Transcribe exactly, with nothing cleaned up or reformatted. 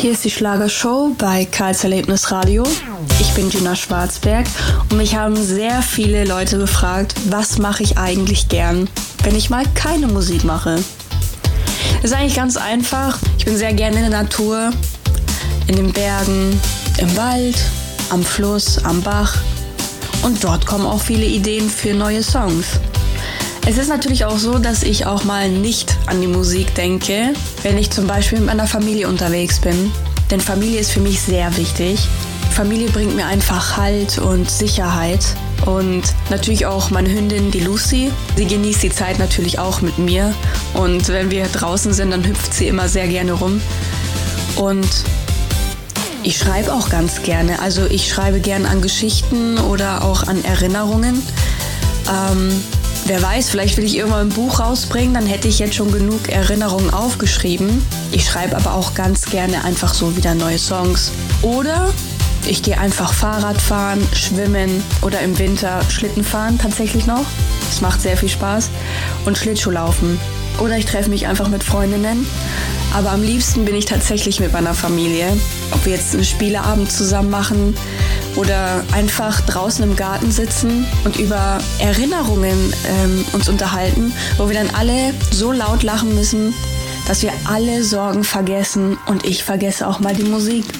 Hier ist die Schlagershow bei Karls Erlebnisradio. Ich bin Gina Schwarzberg und mich haben sehr viele Leute gefragt, was mache ich eigentlich gern, wenn ich mal keine Musik mache. Das ist eigentlich ganz einfach. Ich bin sehr gerne in der Natur, in den Bergen, im Wald, am Fluss, am Bach. Und dort kommen auch viele Ideen für neue Songs. Es ist natürlich auch so, dass ich auch mal nicht an die Musik denke, wenn ich zum Beispiel mit meiner Familie unterwegs bin. Denn Familie ist für mich sehr wichtig. Familie bringt mir einfach Halt und Sicherheit. Und natürlich auch meine Hündin, die Lucy. Sie genießt die Zeit natürlich auch mit mir. Und wenn wir draußen sind, dann hüpft sie immer sehr gerne rum. Und ich schreibe auch ganz gerne. Also ich schreibe gerne an Geschichten oder auch an Erinnerungen. Ähm, wer weiß, vielleicht will ich irgendwann ein Buch rausbringen, dann hätte ich jetzt schon genug Erinnerungen aufgeschrieben. Ich schreibe aber auch ganz gerne einfach so wieder neue Songs. Oder ich gehe einfach Fahrrad fahren, schwimmen oder im Winter Schlitten fahren tatsächlich noch. Das macht sehr viel Spaß. Und Schlittschuh laufen. Oder ich treffe mich einfach mit Freundinnen. Aber am liebsten bin ich tatsächlich mit meiner Familie. Ob wir jetzt einen Spieleabend zusammen machen oder einfach draußen im Garten sitzen und über Erinnerungen ähm, uns unterhalten, wo wir dann alle so laut lachen müssen, dass wir alle Sorgen vergessen und ich vergesse auch mal die Musik.